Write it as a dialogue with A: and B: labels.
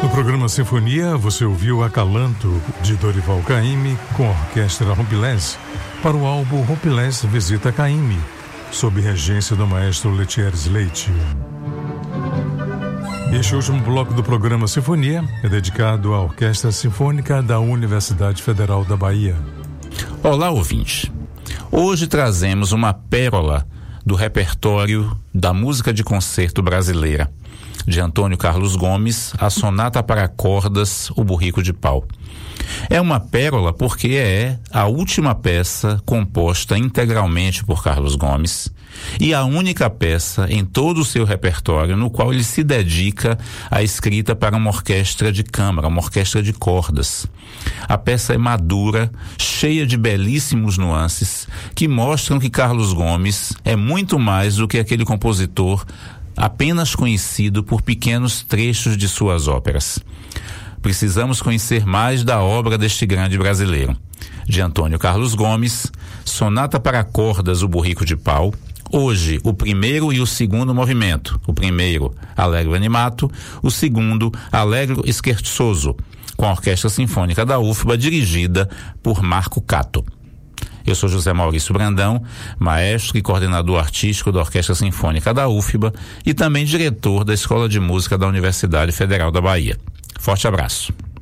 A: No programa Sinfonia, você ouviu Acalanto, de Dorival Caymmi, com a orquestra Rumpelés, para o álbum Rumpelés Visita Caymmi, sob regência do maestro Letieres Leite. Este último bloco do programa Sinfonia é dedicado à Orquestra Sinfônica da Universidade Federal da Bahia.
B: Olá, ouvinte. Hoje trazemos uma pérola do repertório da música de concerto brasileira, de Antônio Carlos Gomes, a Sonata para Cordas, O Burrico de Pau. É uma pérola porque é a última peça composta integralmente por Carlos Gomes e a única peça em todo o seu repertório no qual ele se dedica à escrita para uma orquestra de câmara, uma orquestra de cordas. A peça é madura, cheia de belíssimos nuances que mostram que Carlos Gomes é muito mais do que aquele compositor apenas conhecido por pequenos trechos de suas óperas. Precisamos conhecer mais da obra deste grande brasileiro. De Antônio Carlos Gomes, Sonata para Cordas, O Burrico de Pau. Hoje, o primeiro e o segundo movimento. O primeiro, Allegro Animato. O segundo, Allegro Scherzoso, com a Orquestra Sinfônica da UFBA, dirigida por Marco Cato. Eu sou José Maurício Brandão, maestro e coordenador artístico da Orquestra Sinfônica da UFBA e também diretor da Escola de Música da Universidade Federal da Bahia. Forte abraço.